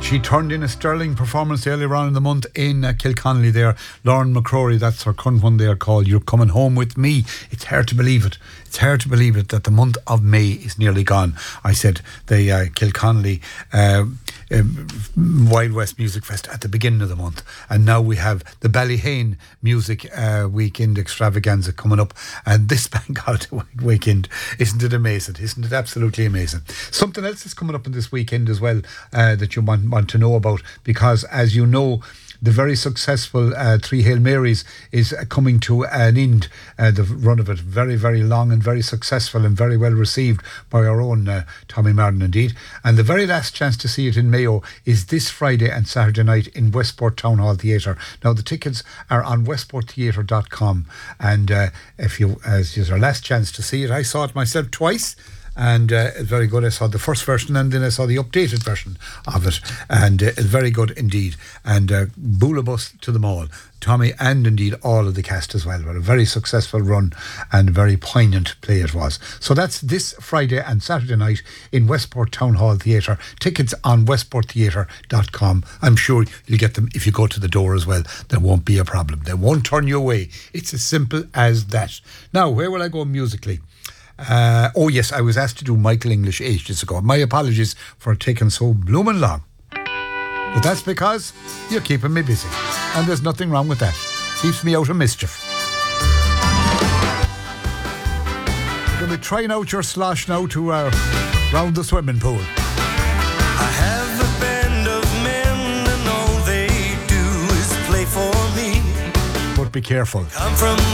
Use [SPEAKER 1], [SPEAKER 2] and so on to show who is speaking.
[SPEAKER 1] She turned in a sterling performance earlier on in the month in Kilconnelly there. Lauren McCrory, that's her current one there called You're Coming Home With Me. It's hard to believe it. It's hard to believe it that the month of May is nearly gone. I said the Kilconnelly Wild West Music Fest at the beginning of the month, and now we have the Ballyhane Music Weekend Extravaganza coming up, and this bank holiday weekend. Isn't it amazing? Isn't it absolutely amazing? Something else is coming up in this weekend as well that you want to know about, because as you know, the very successful Three Hail Marys is coming to an end. The run of it, very, very long and very successful and very well received by our own Tommy Martin indeed. And the very last chance to see it in Mayo is this Friday and Saturday night in Westport Town Hall Theatre. Now the tickets are on westporttheatre.com, and if you, as your last chance to see it, I saw it myself twice. And it's very good. I saw the first version and then I saw the updated version of it, and it's very good indeed. And Boolabus to them all, Tommy and indeed all of the cast as well. But a very successful run and a very poignant play it was. So that's this Friday and Saturday night in Westport Town Hall Theatre. Tickets on westporttheatre.com. I'm sure you'll get them if you go to the door as well. There won't be a problem. They won't turn you away. It's as simple as that. Now, where will I go musically? Oh yes, I was asked to do Michael English ages ago. My apologies for taking so blooming long. But that's because you're keeping me busy. And there's nothing wrong with that. Keeps me out of mischief. You're going to be trying out your slosh now to round the swimming pool.
[SPEAKER 2] I have a band of men and all they do is play for me.
[SPEAKER 1] But be careful.
[SPEAKER 2] I'm from